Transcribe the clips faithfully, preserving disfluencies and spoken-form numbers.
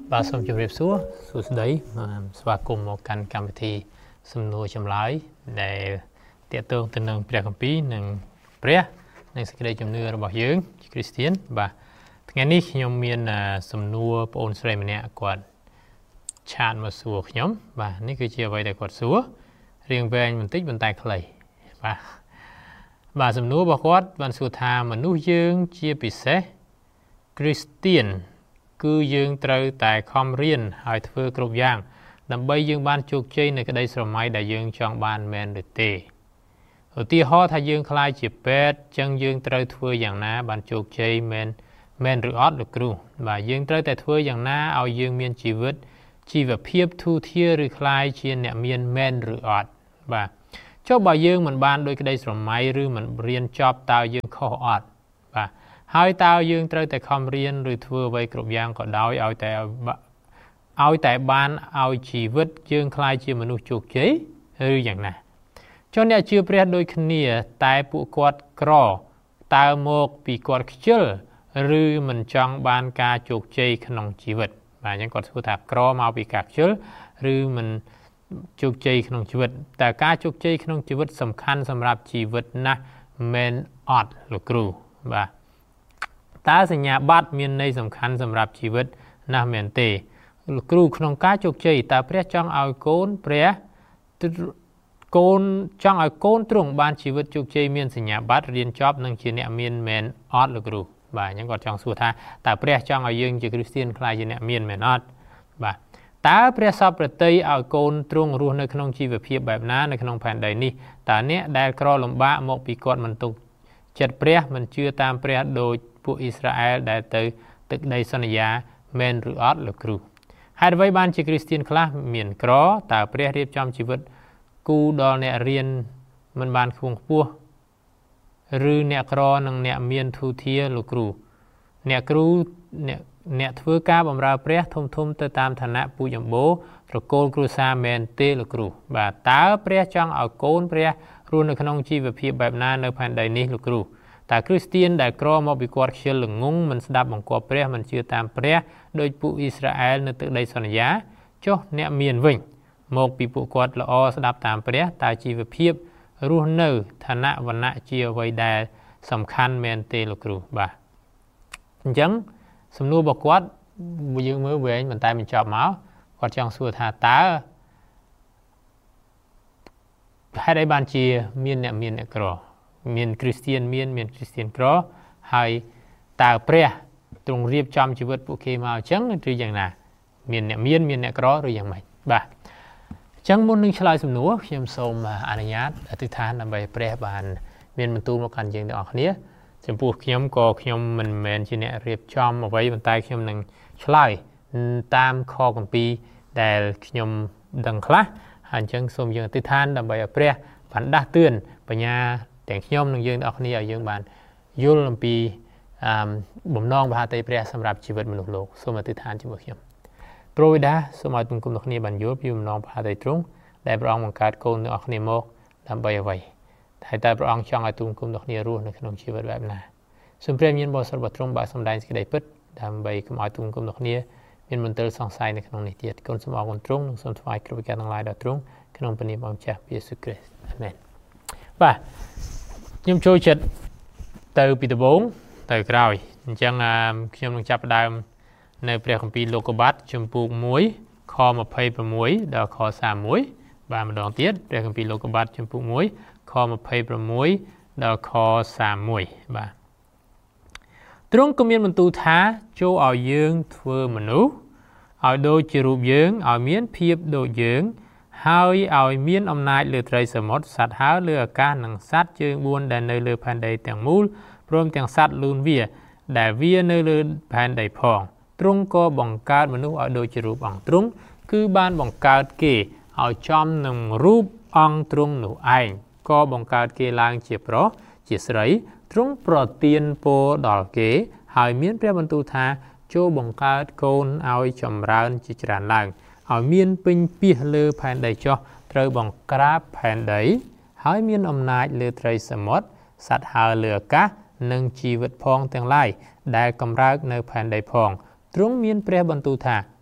បាទសូមជម្រាបសួរសួស្តីស្វាគមន៍មកកាន់កម្មវិធីសំណួរចម្លើយដែលទាក់ទងទៅនឹងព្រះគម្ពីរនិងព្រះនិងសេចក្តីជំនឿរបស់យើងជាគ្រីស្ទានបាទថ្ងៃនេះខ្ញុំមានសំណួរបងអូនស្រីម្នាក់គាត់ឆាតមកសួរខ្ញុំបាទនេះគឺជាអ្វីដែលគាត់សួររៀងវែងបន្តិចប៉ុន្តែខ្លីបាទបាទសំណួររបស់គាត់បានសួរថាមនុស្សយើងជាពិសេសគ្រីស្ទានគឺយើងត្រូវតែខំរៀនហើយធ្វើគ្រប់យ៉ាងដើម្បីយើងបានជោគជ័យនៅក្តីស្រមៃដែលយើងចង់បានមែនឬទេឧទាហរណ៍ថាយើងខ្លាចជាពេទ្យចឹងយើងត្រូវធ្វើយ៉ាងណាបានជោគជ័យមែនមែនឬអត់លោកគ្រូបាទយើងត្រូវតែធ្វើយ៉ាងណាឲ្យយើងមានជីវិតជីវភាពធូរធារឬខ្លាយជាអ្នកមានមែនឬអត់បាទចុះបើយើងមិនបានដោយក្តីស្រមៃឬមិនរៀនចប់តើយើងខុសអត់បាទហើយតើយើងត្រូវតែខំរៀនឬធ្វើអ្វីគ្រប់យ៉ាងក៏ដោយឲ្យតែឲ្យតែបានឲ្យជីវិតយើងខ្លាយជាមនុស្សជោគជ័យឬយ៉ាងណាចុះអ្នកជឿព្រះដូចគ្នាតែពួកគាត់ក្រតើមកពីគាត់ខ្ជិលឬមិនចង់បានការជោគជ័យក្នុងជីវិតបាទអញ្ចឹងគាត់សួរថាក្រមកពីការខ្ជិលឬមិនជោគជ័យក្នុងជីវិតតើការជោគជ័យក្នុងជីវិតសំខាន់សម្រាប់ជីវិតណាស់មែនអត់លោកគ្រូបាទតើសញ្ញាបត្រមានន័យសំខាន់សម្រាប់ជីវិតណាស់មែនទេលោកគ្រូក្នុងការជោគជ័យតើព្រះចង់ឲ្យកូនព្រះកូនចង់ឲ្យកូនទ្រង់បានជីវិតជោគជ័យមានសញ្ញាបត្ររៀនចប់និងជាអ្នកមានមែនអត់លោកគ្រូបាទអញ្ចឹងគាត់ចង់សួរថាតើព្រះចង់ឲ្យយើងជាគ្រីស្ទានខ្លាចជាអ្នកមានមែនអត់បាទតើព្រះសពប្រតិឲ្យកូនទ្រង់រស់នៅក្នុងជីវភាពបែបណានៅក្នុងផែនដីនេះតើអ្នកដែលក្រលំបាកមកពីគាត់មិនទុកចិត្តព្រះមិនជឿតាមព្រះដោយពួកអ៊ីស្រាអែលដែលទៅទឹកដីសន្យាមែនឬអត់លោកគ្រូហេតុអ្វីបានជាគ្រីស្ទានខ្លះមានក្រតើព្រះរៀបចំជីវិតគូដល់អ្នករៀនមិនបានខ្ពង់ខ្ពស់ឬអ្នកក្រនិងអ្នកមានធូរធារលោកគ្រូអ្នកគ្រូអ្នកអ្នកធ្វើការបម្រើព្រះធំធំទៅតាមឋានៈពូជអម្បូរត្រកូលគ្រួសារមែនទេលោកគ្រូបាទតើព្រះចង់ឲ្យកូនព្រះរស់នៅក្នុងជីវភាពបែបណានៅផែនដីនេះលោកគ្រូតើគ្រីស្ទានដែលក្រមកពីគាត់ខ្ជិលល្ងងមិនស្ដាប់បង្គាប់ព្រះមិនជឿតាមព្រះដោយពួកអ៊ីស្រាអែលនៅទឹកដីសន្យាចុះអ្នកមានវិញមកពីពួកគាត់ល្អស្ដាប់តាមព្រះតើជីវភាពរស់នៅឋានៈវណ្ណៈជាអ្វីដែលសំខាន់មែនទេលោកគ្រូបាទអញ្ចឹងសំណួររបស់គាត់យើងមើលវែងបន្តែបញ្ចប់មកគាត់ចង់សួរថាតើហេតុអីបានជាមានអ្នកមានអ្នកក្រមានគ្រីស្ទានមានមានគ្រីស្ទានក្រហើយតើព្រះទ្រង់រៀបចំជីវិតពួកគេមកអញ្ចឹងឬយ៉ាងណាមានអ្នកមានមានអ្នកក្រឬយ៉ាងម៉េចបាទអញ្ចឹងមុននឹងឆ្លើយសំណួរខ្ញុំសូមអនុញ្ញាតអធិដ្ឋានដើម្បីព្រះបានមានបន្ទូលមកកាន់យើងទាំងអស់គ្នាចំពោះខ្ញុំក៏ខ្ញុំមិនមែនជាអ្នករៀបចំអ្វីប៉ុន្តែខ្ញុំនឹងឆ្លើយតាមខគម្ពីរដែលខ្ញុំដឹងខ្លះហើយអញ្ចឹងសូមយើងអធិដ្ឋានដើម្បីឲ្យព្រះបានដាស់តឿនបញ្ញាទាំងខ្ញុំនិងយើងទាំងអស់គ្នាឲ្យយើងបានយល់អំពីបំណងមហាតីព្រះសម្រាប់ជីវិតមនុស្សលោកសូមអធិដ្ឋានជាមួយខ្ញុំព្រះបិតាសូមឲ្យទុំគុំទាំងគ្នាបានយល់ពីបំណងមហាតីទ្រង់ដែលព្រះអង្គបង្កើតកូនទាំងអស់គ្នាមកដើម្បីអ្វីហើយតើព្រះអង្គចង់ឲ្យទុំគុំទាំងគ្នារស់នៅក្នុងជីវិតបែបណាសូមព្រះមានបរិសុទ្ធរបស់ទ្រង់បានសម្ដែងសេចក្តីពិតដើម្បីកុំឲ្យទុំគុំទាំងគ្នាមានមន្ទិលសង្ស័យនៅក្នុងនេះទៀតគុណសូមអរគុណទ្រង់និងសូមថ្វាយគ្រប់វិការទាំងឡាយដល់ទ្រង់ក្នុងព្រះនាមព្រះម្ចាស់ព្រះយេស៊ូវគ្រីស្ទអាមែនបាទខ្ញុំចូលចិត្តទៅពីដំបូងទៅក្រោយអញ្ចឹងខ្ញុំនឹងចាប់ផ្ដើមនៅព្រះគម្ពីរលោកុបាទជំពូកមួយខម្ភៃប្រាំមួយដល់ខសាមមួយបាទម្ដងទៀតព្រះគម្ពីរលោកុបាទជំពូកមួយខម្ភៃប្រាំមួយដល់ខសាមមួយបាទទ្រង់ក៏មានបន្ទូលថាចូលឲ្យយើងធ្វើមនុស្សឲ្យដូចជារូបយើងឲ្យមានភាពដូចយើងហើយឲ្យមានអំណាចលើត្រីសមុទ្រសត្វហើរលើអាកាសនិងសត្វជើងបួនដែលនៅលើផែនដីទាំងមូលព្រមទាំងសត្វលូនវាដែលវានៅលើផែនដីផងទ្រង់ក៏បង្កើតមនុស្សឲ្យដូចជារូបអង្គទ្រង់គឺបានបង្កើតគេឲ្យចំនឹងរូបអង្គទ្រង់នោះឯងក៏បង្កើតគេឡើងជាប្រុសជាស្រីទ្រង់ប្រទានពរដល់គេហើយមានព្រះបន្ទូលថាចូលបង្កើតកូនឲ្យចម្រើនជាច្រើនឡើងឲ្យមានពេញពាសលើផែនដីចុះត្រូវបង្ក្រាបផែនដីហើយមានអំណាចលើត្រីសមុទ្រសត្វហើរលើអាកាសនិងជីវិតផងទាំងឡាយដែលកម្រើកនៅផែនដីផងទ្រង់មានព្រះបន្ទូលថា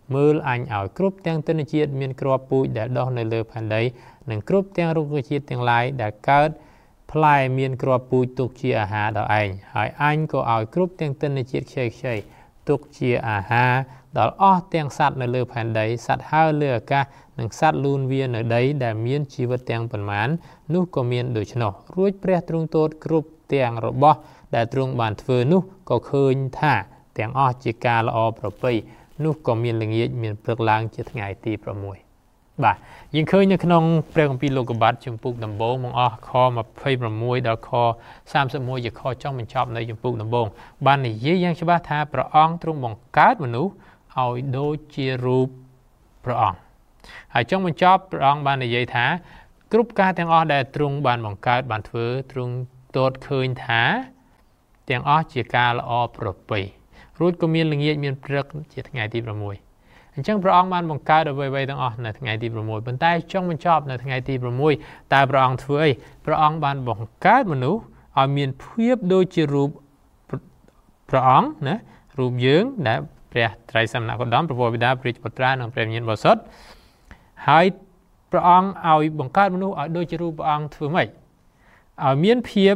មើលអញឲ្យគ្រប់ទាំងទិន្នជាតិមានគ្រាប់ពូជដែលដុះនៅលើផែនដីនិងគ្រប់ទាំងរុក្ខជាតិទាំងឡាយដែលកើតផ្លែមានគ្រាប់ពូជទុកជាអាហារដល់ឯងហើយអញក៏ឲ្យគ្រប់ទាំងទិន្នជាតិខ្ចីខ្ចីទុកជាអាហារដល់អស់ទាំងសត្វនៅលើផែនដីសត្វហើរលើអាកាសនិងសត្វលូនវានៅដីដែលមានជីវិតទាំងប៉ុន្មាននោះក៏មានដូច្នោះរួចព្រះទ្រង់ទតគ្រប់ទាំងរបស់ដែលទ្រង់បានធ្វើនោះក៏ឃើញថាទាំងអស់ជាការល្អប្រពៃនោះក៏មានល្ងាចមានព្រឹកឡើងជាថ្ងៃទី6បាទយើងឃើញនៅក្នុងព្រះគម្ពីរលោកុបាទជំពូកដំបូងមកអស់ខ26ដល់ខ31ជាខចុងបញ្ចប់នៅជំពូកដំបូងបាននិយាយយ៉ាងច្បាស់ថាព្រះអង្គទ្រង់បង្កើតមនុស្សឲ្យដូចជារូបព្រះអង្គហើយចុងបញ្ចប់ព្រះអង្គបាននិយាយថាគ្រប់ការទាំងអស់ដែលទ្រង់បានបង្កើតបានធ្វើទ្រង់ទតឃើញថាទាំងអស់ជាការល្អប្រពៃរួចក៏មានល្ងាចមានព្រឹកជាថ្ងៃទី6អញ្ចឹងព្រះអង្គបានបង្កើតអ្វីៗទាំងអស់នៅថ្ងៃទី6ប៉ុន្តែចុងបញ្ចប់នៅថ្ងៃទី6តើព្រះអង្គធ្វើអីព្រះអង្គបានបង្កើតមនុស្សឲ្យមានភាពដូចជារូបព្រះអង្គណារូបយើងដែលព្រះត្រៃសមណគោតមព្រះវរបិតាព្រះពុត្រានិងព្រះវិញ្ញាណបរិសុទ្ធហើយព្រះអង្គឲ្យបង្កើតមនុស្សឲ្យដូចជារូបព្រះអង្គធ្វើម៉េចឲ្យមានភាព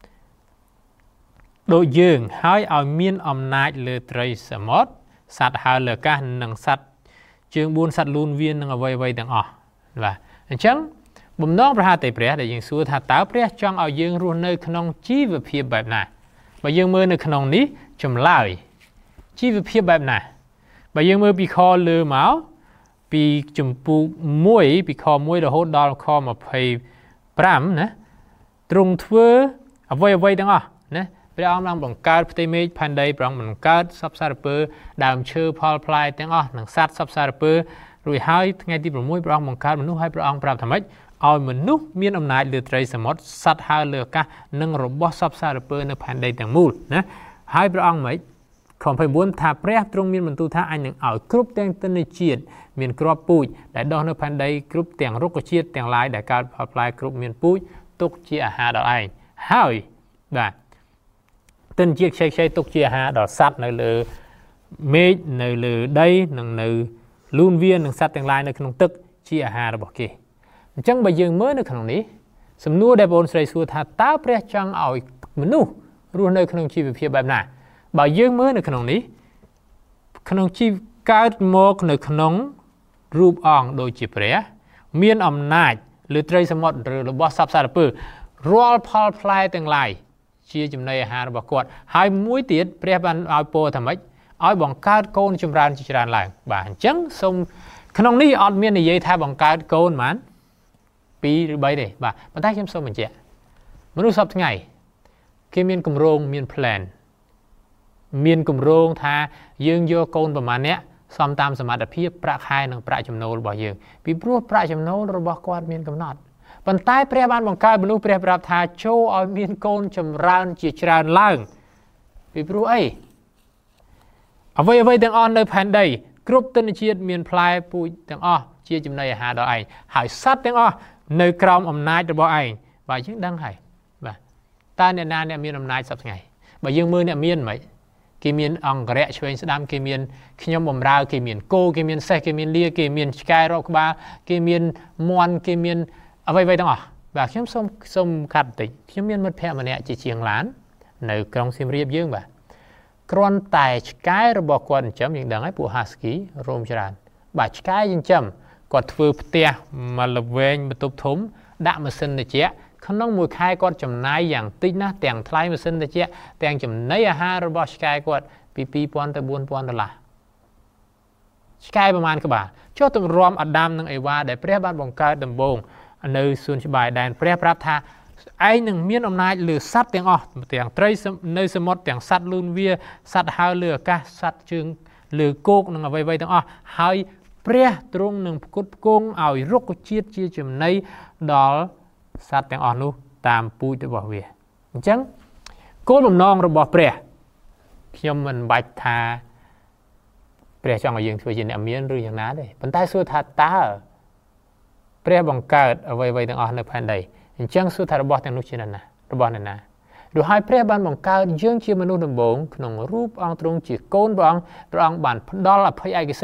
ដូចយើងហើយឲ្យមានអំណាចលើត្រីសមុទ្រសត្វហើរលើអាកាសនិងសត្វជើង4សត្វលូនវាននិងអ្វីៗទាំងអស់បាទអញ្ចឹងបំណងព្រះហត្ថីព្រះដែលយើងសួរថាតើព្រះចង់ឲ្យយើងរស់នៅក្នុងជីវភាពបែបណាបើយើងមើលនៅក្នុងនេះចម្លើយជីវភាពបែបណាបើយើងមើលពីខលើមកពីជំពូក1ពីខ1រហូតដល់ខ25ណាទ្រង់ធ្វើអ្វីអ្វីទាំងអស់ណាព្រះអង្គបានបង្កើតផ្ទៃមេឃផែនដីព្រះអង្គបង្កើតសព្វសារពើដើមឈើផលផ្លែទាំងអស់និងសត្វសព្វសារពើរួចហើយថ្ងៃទី6ព្រះអង្គបង្កើតមនុស្សហើយព្រះអង្គប្រាប់ថាម៉េចឲ្យមនុស្សមានអំណាចលើត្រីសមុទ្រសត្វហើរលើអាកាសនិងរបស់សព្វសារពើនៅផែនដីទាំងមូលណាហើយព្រះអង្គម៉េចខ29ថាព្រះទ្រង់មានបន្ទូលថាអញនឹងឲ្យគ្រប់ទាំងទិន្នជាតិមានគ្រាប់ពូជដែលដុះនៅផែនដីគ្រប់ទាំងរុក្ខជាតិទាំងឡាយដែលកើតផលផ្លែគ្រប់មានពូជទុកជាអាហារដល់ឯងហើយបាទទិន្នជាតិខ្ចីខ្ចីទុកជាអាហារដល់សត្វនៅលើមេឃនៅលើដីនិងនៅលូនវាននិងសត្វទាំងឡាយនៅក្នុងទឹកជាអាហាររបស់គេអញ្ចឹងបើយើងមើលនៅក្នុងនេះសំណួរដែលបងស្រីសួរថាតើព្រះចង់ឲ្យមនុស្សរស់នៅក្នុងជីវភាពបែបណាបើយើងមើលនៅក្នុងនេះក្នុងជីវកើតមកនៅក្នុងរូបអង្គដូចជាព្រះមានអំណាចលើត្រីសមុទ្រឬរបស់សព្វសារពើរាល់ផលផ្លែទាំងឡាយជាចំណីអាហាររបស់គាត់ហើយមួយទៀតព្រះបានឲ្យពរថាម៉េចឲ្យបង្កើតកូនចម្រើនជាច្រើនឡើងបាទអញ្ចឹងសូមក្នុងនេះអត់មាននិយាយថាបង្កើតកូនហ្មងពីរឬបីទេបាទប៉ុន្តែខ្ញុំសូមបញ្ជាក់មនុស្សសពថ្ងៃគេមានគម្រោងមាន plan មានគម្រោងថាយើងយកកូនប្រមាណអ្នកសមតាមសមត្ថភាពប្រាក់ខែនិងប្រាក់ចំណូលរបស់យើងពីព្រោះប្រាក់ចំណូលរបស់គាត់មានកំណត់ប៉ុន្តែព្រះបានបង្កើតមនុស្សព្រះប្រាប់ថាចូលឲ្យមានកូនចម្រើនជាច្រើនឡើងពីព្រោះអីអ្វីអ្វីទាំងអស់នៅផែនដីគ្រប់ទិន្នជាតិមានផ្លែពូជទាំងអស់ជាចំណីអាហារដល់ឯងហើយសត្វទាំងអស់នៅក្រោមអំណាចរបស់ឯងបាទយើងដឹងហើយបាទតើអ្នកណាអ្នកមានអំណាចសប្តាហ៍ថ្ងៃបើយើងមើលអ្នកមានមិនគេមានអង្គរៈឆ្វេងស្ដាំគេមានខ្ញុំបំរើគេមានគោគេមានសេះគេមានលាគេមានឆ្កែរកក្បាលគេមានមាន់គេមានអ្វីៗទាំងអស់បាទខ្ញុំសូមសូមកាត់បន្តិចខ្ញុំមានមិត្តភក្តិម្នាក់ជាជាងឡាននៅក្រុងសៀមរាបយើងបាទគ្រាន់តែឆ្កែរបស់គាត់ចិញ្ចឹមយើងដឹងហើយពួក Husky រោមច្រើនបាទឆ្កែចិញ្ចឹមគាត់ធ្វើផ្ទះមកល្វែងបន្ទប់ធំដាក់ម៉ាស៊ីនត្រជាក់ក្នុងមួយខែគាត់ចំណាយយ៉ាងតិចណាស់ទាំងថ្លៃម៉ាស៊ីនត្រជាក់ទាំងចំណីអាហាររបស់ឆ្កែគាត់ពីពីរពាន់ទៅបួនពាន់ដុល្លារឆ្កែប្រមាណក្បាលចុះទម្រាំអាដាមនិងអេវ៉ាដែលព្រះបានបង្កើតដំបូងនៅសួនច្បារដែនព្រះប្រាប់ថាឯងនឹងមានអំណាចលើសត្វទាំងអស់ទាំងត្រីនៅសមុទ្រទាំងសត្វលូនវាសត្វហើរលើអាកាសសត្វជើងលើគោកនិងអ្វីៗទាំងអស់ហើយព្រះទ្រង់នឹងផ្គត់ផ្គង់ឲ្យរុក្ខជាតិជាចំណីដល់សត្វទាំងអស់នោះតាមពូជរបស់វាអញ្ចឹងគោលបំណងរបស់ព្រះខ្ញុំមិនបាច់ថាព្រះចង់ឲ្យយើងធ្វើជាអ្នកមានឬយ៉ាងណាទេប៉ុន្តែសួរថាតើព្រះបង្កើតអ្វីៗទាំងអស់នៅផែនដីអញ្ចឹងសួរថារបស់ទាំងនោះជាណារបស់អ្នកណាឬហើយព្រះបានបង្កើតយើងជាមនុស្សដំបូងក្នុងរូបអង្គទ្រង់ជាកូនព្រះអង្គព្រះអង្គបានផ្ដល់អភ័យឯកសិទ្ធ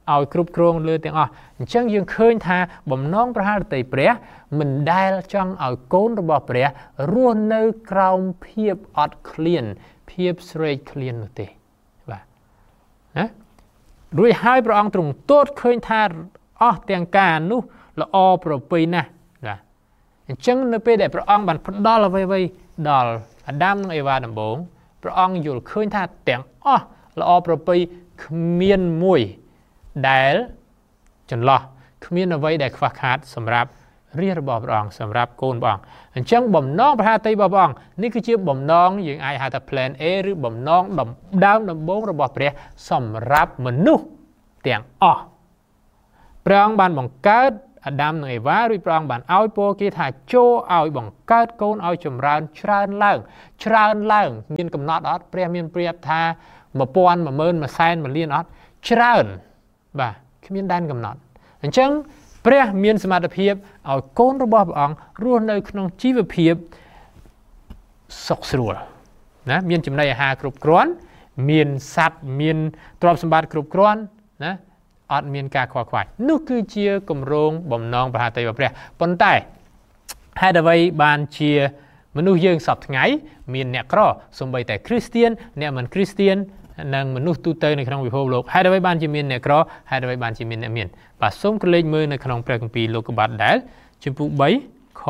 ឲ្យគ្រប់គ្រងលើទាំងអស់អញ្ចឹងយើងឃើញថាបំណងប្រហារតីព្រះមិនដែលចង់ឲ្យកូនរបស់ព្រះរស់នៅក្រោមភាពអត់ឃ្លានភាពស្រេកឃ្លាននោះទេបាទណារួចហើយព្រះអង្គទ្រង់ទតឃើញថាអស់ទាំងការនោះល្អប្រពៃណាស់បាទអញ្ចឹងនៅពេលដែលព្រះអង្គបានផ្ដល់អ្វីៗដល់អាដាមនិងអេវ៉ាដំបូងព្រះអង្គយល់ឃើញថាទាំងអស់ល្អប្រពៃគ្មានមួយដែលចន្លោះគ្មានអ្វីដែលខ្វះខាតសម្រាប់រាជរបស់ព្រះអង្គសម្រាប់កូនព្រះអង្គអញ្ចឹងបំណងប្រហាតីរបស់ព្រះអង្គនេះគឺជាបំណងយើងអាចហៅថា plan A ឬបំណងដើមដំបូងរបស់ព្រះសម្រាប់មនុស្សទាំងអស់ព្រះអង្គបានបង្កើតអាដាមនិងអេវ៉ារួចព្រះអង្គបានឲ្យពរគេថាចូលឲ្យបង្កើតកូនឲ្យចម្រើនច្រើនឡើងច្រើនឡើងមានកំណត់អត់ព្រះមានប្រៀបថា1000 10000 1សែន1លានអត់ច្រើនបាទគ្មានដែនកំណត់អញ្ចឹងព្រះមានសមត្ថភាពឲ្យកូនរបស់ព្រះអង្គរស់នៅក្នុងជីវភាពសុខស្រួលណាមានចំណីអាហារគ្រប់គ្រាន់មានសត្វមានទ្រព្យសម្បត្តិគ្រប់គ្រាន់ណាអត់មានការខ្វល់ខ្វាយនោះគឺជាគម្រោងបំណងប្រហាតីរបស់ព្រះប៉ុន្តែហេតុអ្វីបានជាមនុស្សយើងសពថ្ងៃមានអ្នកក្រសូម្បីតែគ្រីស្ទានអ្នកមិនគ្រីស្ទាននិងមនុស្សទូទៅនៅក្នុងពិភពលោកហេតុអ្វីបានជាមានអ្នកក្រហេតុអ្វីបានជាមានអ្នកមានបាទសូមក្រឡេកមើលនៅក្នុងព្រះគម្ពីរលោកុបាទដែលជំពូក3ខ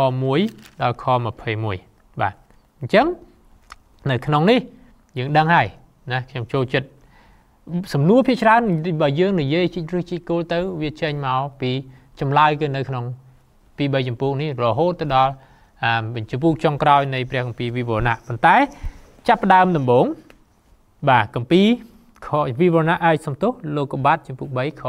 1ដល់ខ21បាទអញ្ចឹងនៅក្នុងនេះយើងដឹងហើយណាខ្ញុំចូលចិត្តសំណួរភាគច្រើនបើយើងនិយាយជីកឬជីកគោលទៅវាចេញមកពីចម្លើយគឺនៅក្នុងពីរបីជំពូកនេះរហូតទៅដល់ជំពូកចុងក្រោយនៃព្រះគម្ពីរវិវរណៈប៉ុន្តែចាប់ផ្ដើមដំបូងបាទគម្ពីរខវិវរណៈឲ្យសំទោសលោកុបាទជំពូក3ខ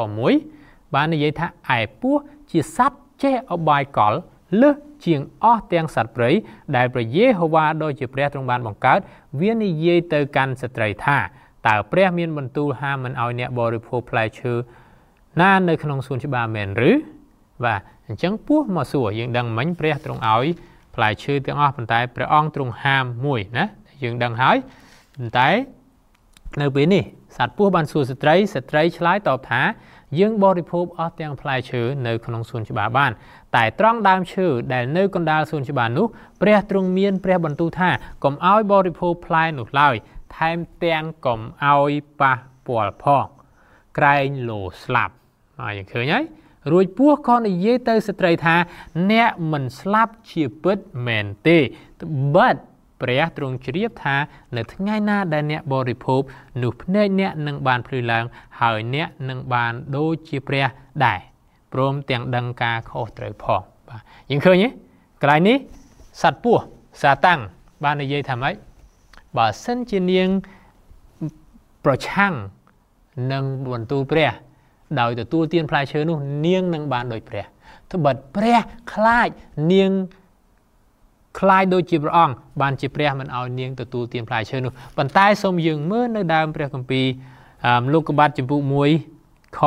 1បាននិយាយថាឯពស់ជាសត្វចេះអបាយកលលើសជាងអស់ទាំងសត្វព្រៃដែលព្រះយេហូវ៉ាដ៏ជាព្រះទ្រង់បានបង្កើតវានិយាយទៅកាន់ស្ត្រីថាតើព្រះមានបន្ទូលហាមមិនឲ្យអ្នកបរិភោគផ្លែឈើណានៅក្នុងសួនច្បារមែនឬបាទអញ្ចឹងពស់មកសួរយើងដឹងមិញព្រះទ្រង់ឲ្យផ្លែឈើទាំងអស់ប៉ុន្តែព្រះអង្គទ្រង់ហាមមួយណាយើងដឹងហើយប៉ុន្តែនៅពេលនេះសត្វពស់បានសួរស្ត្រីស្ត្រីឆ្លើយតបថាយើងបរិភោគអស់ទាំងផ្លែឈើនៅក្នុងសួនច្បារបានតែត្រង់ដើមឈើដែលនៅកណ្ដាលសួនច្បារនោះព្រះទ្រង់មានព្រះបន្ទូលថាកុំឲ្យបរិភោគផ្លែនោះឡើយថែមទាំងកុំឲ្យប៉ះពាល់ផងក្រែងលោស្លាប់ហើយយើងឃើញហើយរួចពស់ក៏និយាយទៅស្ត្រីថាអ្នកមិនស្លាប់ជាពិតមែនទេbutព្រះទ្រង់ជ្រាបថានៅថ្ងៃណាដែលអ្នកបរិភោគនោះភ្នែកអ្នកនឹងបានភ្លឺឡើងហើយអ្នកនឹងបានដូចជាព្រះដែរព្រមទាំងដឹងការខុសត្រូវផងបាទយើងឃើញទេកន្លែងនេះសត្វពស់សាតាំងបាននិយាយថាម៉េចបើសិនជានាងប្រឆាំងនឹងបន្ទូលព្រះដោយទទួលទានផ្លែឈើនោះនាងនឹងបានដូចព្រះត្បិតព្រះខ្លាចនាងខ្លាចដូចជាព្រះអង្គបានជាព្រះមិនឲ្យនាងទទួលទានផ្លែឈើនោះប៉ុន្តែសូមយើងមើលនៅដើមព្រះគម្ពីរលោកុបាទជំពូក1ខ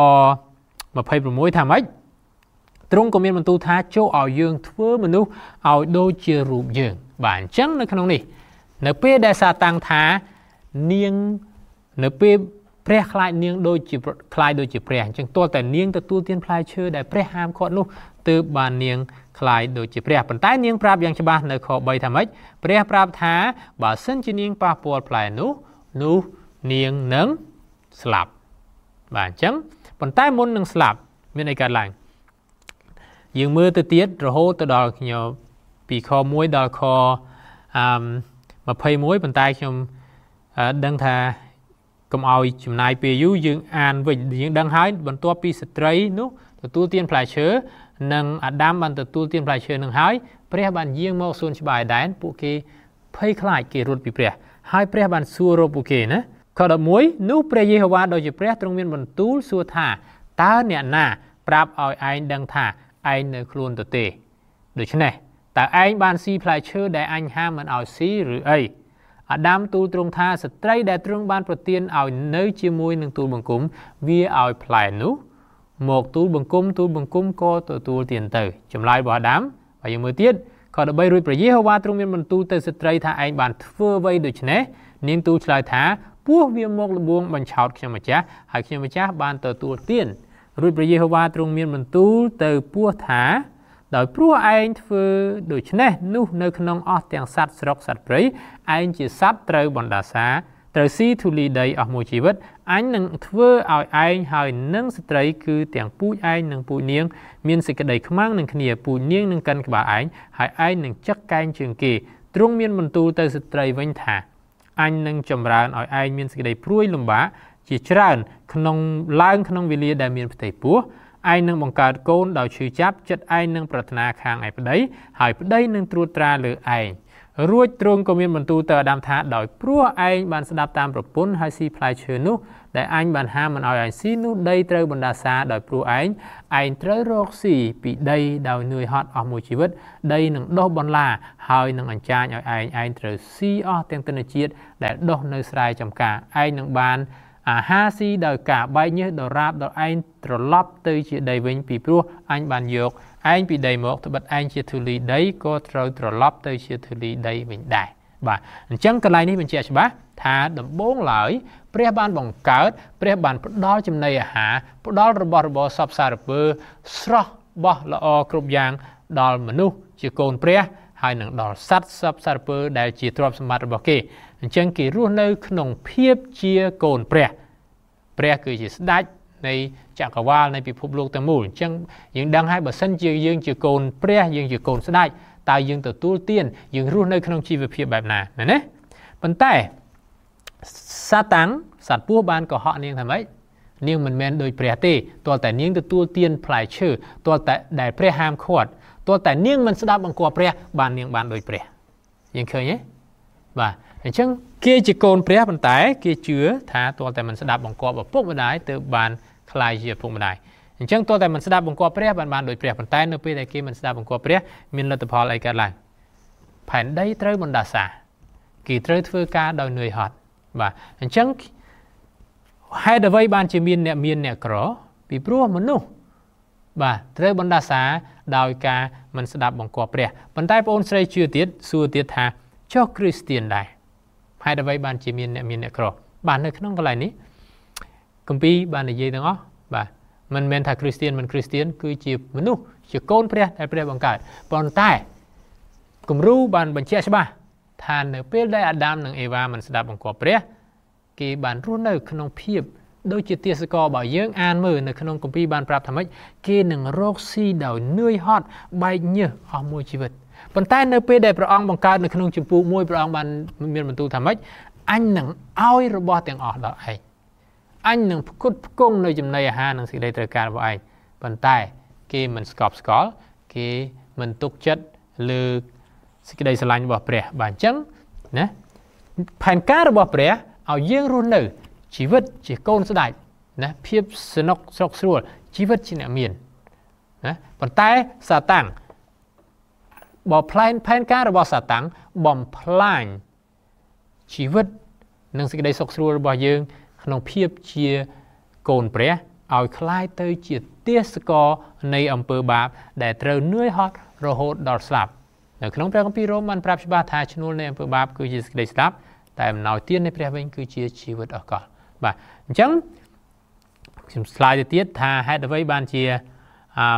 26ថាម៉េចទ្រង់ក៏មានបន្ទូលថាចូលឲ្យយើងធ្វើមនុស្សឲ្យដូចជារូបយើងបាទអញ្ចឹងនៅក្នុងនេះនៅពេលដែលសាតាំងថានាងនៅពេលព្រះខ្លាចនាងដូចជាខ្លាចដូចជាព្រះអញ្ចឹងទាល់តែនាងទទួលទានផ្លែឈើដែលព្រះហាមឃាត់នោះទើបបាននាងខ្លាចដូចជាព្រះប៉ុន្តែនាងប្រាប់យ៉ាងច្បាស់នៅខ3ថាម៉េចព្រះប្រាប់ថាបើសិនជានាងប៉ះពាល់ផ្លែនោះនោះនាងនឹងស្លាប់បាទអញ្ចឹងប៉ុន្តែមុននឹងស្លាប់មានអីកើតឡើងយើងមើលទៅទៀតរហូតទៅដល់ខ្ញុំពីខ1ដល់ខអឺ21ប៉ុន្តែខ្ញុំដឹងថាកុំឲ្យចំណាយពេលយូរយើងអានវិញយើងដឹងហើយបន្ទាប់ពីស្ត្រីនោះទទួលទានផ្លែឈើនិងអាដាមបានទទួលទានផ្លែឈើនឹងហើយព្រះបានយាងមកសួនច្បារអេដែនពួកគេភ័យខ្លាចគេរត់ពីព្រះហើយព្រះបានសួររកពួកគេណាខ11នោះព្រះយេហូវ៉ាដ៏ជាព្រះទ្រង់មានបន្ទូលសួរថាតើអ្នកណាប្រាប់ឲ្យឯងដឹងថាឯងនៅខ្លួនទៅទេដូច្នេះតើឯងបានស៊ីផ្លែឈើដែលអញហាមមិនឲ្យស៊ីឬអីអាដាមទូលទ្រង់ថាស្ត្រីដែលទ្រង់បានប្រទានឲ្យនៅជាមួយនឹងទូលបង្គំវាឲ្យផ្លែនោះមកទូលបង្គំទូលបង្គំក៏ទទួលទានទៅចម្លើយរបស់អាដាមហើយយើងមើលទៀតខ13រួចព្រះយេហូវ៉ាទ្រង់មានបន្ទូលទៅស្ត្រីថាឯងបានធ្វើអ្វីដូច្នេះនាងទូលឆ្លើយថាពស់វាមកលបួងបញ្ឆោតខ្ញុំម្ចាស់ហើយខ្ញុំម្ចាស់បានទទួលទានរួចព្រះយេហូវ៉ាទ្រង់មានបន្ទូលទៅពោះថាដោយព្រោះឯងធ្វើដូច្នេះនោះនៅក្នុងអស់ទាំងសត្វស្រុកសត្វព្រៃឯងជាសត្វត្រូវបណ្ដាសាត្រូវស៊ីធូលីដីអស់មួយជីវិតអញនឹងធ្វើឲ្យឯងហើយនឹងស្ត្រីគឺទាំងពូជឯងនិងពូជនាងមានសេចក្តីខ្មាំងនឹងគ្នាពូជនាងនឹងកាន់ក្បាលឯងហើយឯងនឹងចឹកកែងជើងគេទ្រង់មានបន្ទូលទៅស្ត្រីវិញថាអញនឹងចម្រើនឲ្យឯងមានសេចក្តីព្រួយលំបាកជាច្រើនក្នុងឡើងក្នុងវេលាដែលមានផ្ទៃពោះឯងនឹងបង្កើតកូនដោយឈឺចាប់ចិត្តឯងនឹងប្រាថ្នាខាងឯប្តីហើយប្តីនឹងត្រួតត្រាលើឯងរួចទ្រង់ក៏មានបន្ទូលទៅអាដាមថាដោយព្រោះឯងបានស្ដាប់តាមប្រពន្ធហើយស៊ីផ្លែឈើនោះដែលអញបានហាមមិនឲ្យឯងស៊ីនោះដីត្រូវបណ្ដាសាដោយព្រោះឯងឯងត្រូវរកស៊ីពីដីដោយនឿយហត់អស់មួយជីវិតដីនឹងដុះបន្លាហើយនឹងអញ្ចាញឲ្យឯងឯងត្រូវស៊ីអស់ទាំងទិន្នជាតិដែលដុះនៅស្រែចម្ការឯងនឹងបានអាហារស៊ីដោយការបែកញើសដរាបដល់ឯងត្រឡប់ទៅជាដីវិញពីព្រោះអញបានយកឯងពីដីមកត្បិតឯងជាធូលីដីក៏ត្រូវត្រឡប់ទៅជាធូលីដីវិញដែរបាទអញ្ចឹងកន្លែងនេះបញ្ជាក់ច្បាស់ថាដំបូងឡើយព្រះបានបង្កើតព្រះបានផ្ដល់ចំណីអាហារផ្ដល់របស់របរសពសារពើស្រស់បោះល្អគ្រប់យ៉ាងដល់មនុស្សជាកូនព្រះហើយនឹងដល់សត្វសពសារពើដែលជាទ្រព្យសម្បត្តិរបស់គេអញ្ចឹងគេរស់នៅក្នុងភាពជាកូនព្រះព្រះគឺជាស្ដេចនៃចក្រវាលនៃពិភពលោកទាំងមូលអញ្ចឹងយើងដឹងហើយបើសិនជាយើងជាកូនព្រះយើងជាកូនស្ដេចតើយើងទទួលទានយើងរស់នៅក្នុងជីវភាពបែបណាមែនទេប៉ុន្តែសាតាំងសត្វពស់បានកុហកនាងថាម៉េចនាងមិនមែនដូចព្រះទេទាល់តែនាងទទួលទានផ្លែឈើទាល់តែដែលព្រះហាមឃាត់ទាល់តែនាងមិនស្ដាប់បង្គាប់ព្រះបាននាងបានដូចព្រះយើងឃើញទេបាទអញ្ចឹងគេជាកូនព្រះប៉ុន្តែគេជឿថាទាល់តែមិនស្ដាប់បង្គាប់ឪពុកម្ដាយទើបបានខ្លាយជាឪពុកម្ដាយអញ្ចឹងទាល់តែមិនស្ដាប់បង្គាប់ព្រះបានបានដូចព្រះប៉ុន្តែនៅពេលដែលគេមិនស្ដាប់បង្គាប់ព្រះមានលទ្ធផលអីកើតឡើងផែនដីត្រូវបណ្ដាសាគេត្រូវធ្វើការដោយនឿយហត់បាទអញ្ចឹងហេតុអ្វីបានជាមានអ្នកមានអ្នកក្រពីព្រោះមនុស្សបាទត្រូវបណ្ដាសាដោយការមិនស្ដាប់បង្គាប់ព្រះប៉ុន្តែបងអូនស្រីជឿទៀតសួរទៀតថាចុះគ្រីស្ទានដែរហេតុអ្វីបានជាមានអ្នកមានអ្នកក្របាទនៅក្នុងកន្លែងនេះគម្ពីរបាននិយាយទាំងអស់បាទមិនមែនថាគ្រីស្ទានមិនគ្រីស្ទានគឺជាមនុស្សជាកូនព្រះដែលព្រះបង្កើតប៉ុន្តែគំរូបានបញ្ជាក់ច្បាស់ថានៅពេលដែលអាដាមនិងអេវ៉ាមិនស្ដាប់បង្គាប់ព្រះគេបានរស់នៅក្នុងភាពដូចជាទាសករបើយើងអានមើលនៅក្នុងគម្ពីរបានប្រាប់ថាម៉េចគេនឹងរកស៊ីដោយនឿយហត់បែកញើសអស់មួយជីវិតប៉ុន្តែនៅពេលដែលព្រះអង្គបង្កើតនៅក្នុងជំពូកមួយព្រះអង្គបានមានបន្ទូលថាម៉េចអញនឹងឲ្យរបស់ទាំងអស់ដល់ឯងអញនឹងផ្គត់ផ្គង់នៅចំណីអាហារនិងសេចក្តីត្រូវការរបស់ឯងប៉ុន្តែគេមិនស្កប់ស្កល់គេមិនទុកចិត្តលើសេចក្តីស្រឡាញ់របស់ព្រះបាទអញ្ចឹងណាផែនការរបស់ព្រះឲ្យយើងរស់នៅជីវិតជាកូនស្ដេចណាភាពសនុកស្រុកស្រួលជីវិតជាអ្នកមានណាប៉ុន្តែសាតាំងបើផ្លែនផែនការរបស់សាតាំងបំផ្លាញជីវិតនិងសេចក្តីសុខស្រួលរបស់យើងក្នុងភាពជាកូនព្រះឲ្យคล้ายទៅជាទាសករនៃអំពើបាបដែលត្រូវនឿយហត់រហូតដល់ស្លាប់នៅក្នុងព្រះគម្ពីររ៉ូមបានប្រាប់ច្បាស់ថាឈ្នួលនៃអំពើបាបគឺជាសេចក្តីស្លាប់តែអំណោយទាននៃព្រះវិញគឺជាជីវិតអកលបាទអញ្ចឹងខ្ញុំឆ្លើយទៅទៀតថាហេតុអ្វីបានជាអឺ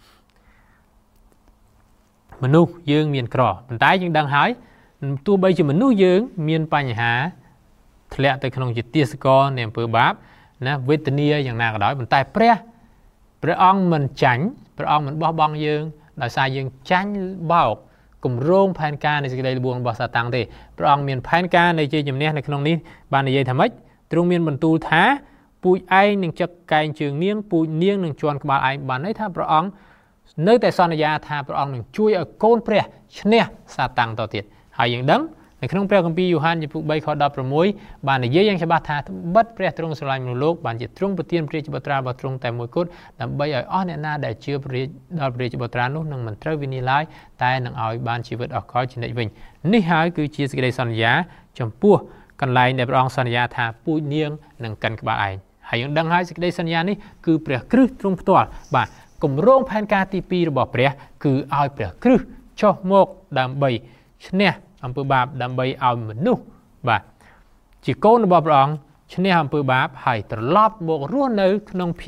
មនុស្សយើងមានក្រប៉ុន្តែយើងដឹងហើយទោះបីជាមនុស្សយើងមានបញ្ហាធ្លាក់ទៅក្នុងជាទាសករនៃអំពើបាបណាវេទនាយ៉ាងណាក៏ដោយប៉ុន្តែព្រះព្រះអង្គមិនចាញ់ព្រះអង្គមិនបោះបង់យើងដោយសារយើងចាញ់បោកគម្រោងផែនការនៃសេចក្តីល្បួងរបស់សាតាំងទេព្រះអង្គមានផែនការនៃជ័យជំនះនៅក្នុងនេះបាននិយាយថាម៉េចទ្រង់មានបន្ទូលថាពូជឯងនឹងចឹកកែងជើងនាងពូជនាងនឹងជន់ក្បាលឯងបានន័យថាព្រះអង្គនៅតែសន្យាថាព្រះអង្គនឹងជួយឲ្យកូនព្រះឈ្នះសាតាំងតទៀតហើយយើងដឹងនៅក្នុងព្រះគម្ពីរយ៉ូហានជំពូក3ខដប់ប្រាំមួយបាននិយាយយ៉ាងច្បាស់ថាបិទព្រះទ្រង់ស្រឡាញ់មនុស្សលោកបានជាទ្រង់ប្រទានព្រះរាជបុត្រារបស់ទ្រង់តែមួយគត់ដើម្បីឲ្យអស់អ្នកណាដែលជឿព្រះរាជដល់ព្រះរាជបុត្រានោះនឹងមិនត្រូវវិនិច្ឆ័យឡើយតែនឹងឲ្យបានជីវិតអកលជានិច្ចវិញនេះហើយគឺជាសេចក្តីសន្យាចំពោះកន្លែងដែលព្រះអង្គសន្យាថាពូជនាងនឹងកាន់ក្បាលឯងហើយយើងដឹងហើយសេចក្តីសន្យានេះគឺព្រះគ្រីស្ទទ្រង់ផ្ទាល់បាទគម្រោងផែនការទីពីររបស់ព្រះគឺឲ្យព្រះគ្រីស្ទចុះមកដើម្បីឈ្នះអំពើបាបដើម្បីឲ្យមនុស្សបាទជាកូនរបស់ព្រះអង្គឈ្នះអំពើបាបហើយត្រឡប់មករស់នៅក្នុងភាព